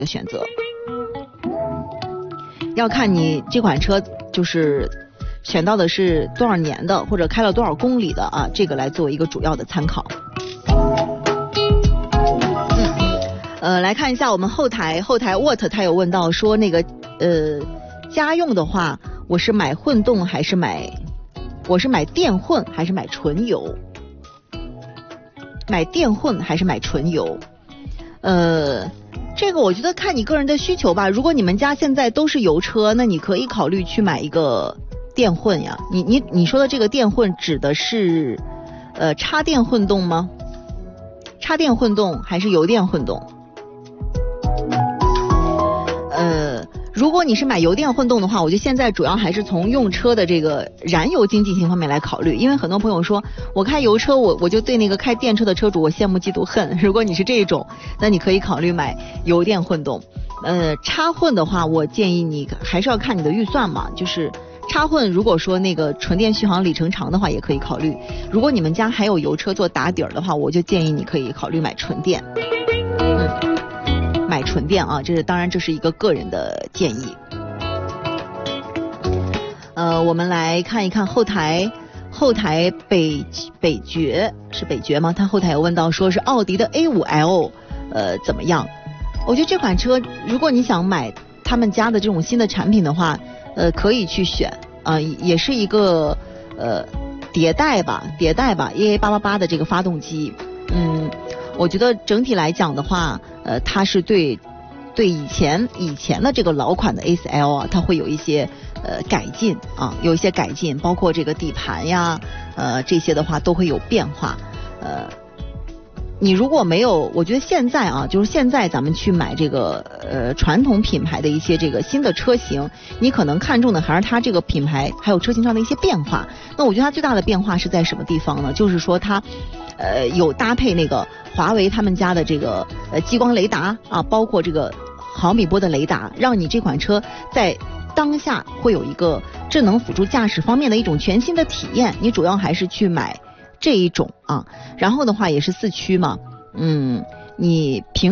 选择。要看你这款车就是选到的是多少年的，或者开了多少公里的啊，这个来作为一个主要的参考。来看一下我们后台 What 他有问到说那个家用的话，我是买电混还是买纯油？买电混还是买纯油？这个我觉得看你个人的需求吧。如果你们家现在都是油车，那你可以考虑去买一个电混呀。你说的这个电混指的是插电混动吗？插电混动还是油电混动？如果你是买油电混动的话，我觉得现在主要还是从用车的这个燃油经济性方面来考虑。因为很多朋友说我开油车，我就对那个开电车的车主我羡慕嫉妒恨。如果你是这种，那你可以考虑买油电混动。插混的话，我建议你还是要看你的预算嘛，就是插混如果说那个纯电续航里程长的话也可以考虑。如果你们家还有油车做打底儿的话，我就建议你可以考虑买纯电。买纯电啊，当然这是一个个人的建议。我们来看一看后台北爵是北爵吗？他后台有问到说是奥迪的 A5L 怎么样？我觉得这款车如果你想买他们家的这种新的产品的话，可以去选也是一个迭代吧 EA888 的这个发动机。我觉得整体来讲的话，它是对以前的这个老款的 A4L 啊，它会有一些改进啊，有一些改进，包括这个底盘呀，这些的话都会有变化。你如果没有，我觉得现在啊，就是现在咱们去买这个传统品牌的一些这个新的车型，你可能看重的还是它这个品牌还有车型上的一些变化。那我觉得它最大的变化是在什么地方呢？就是说它有搭配那个华为他们家的这个激光雷达啊，包括这个毫米波的雷达，让你这款车在当下会有一个智能辅助驾驶方面的一种全新的体验。你主要还是去买这一种啊，然后的话也是4驱嘛，你平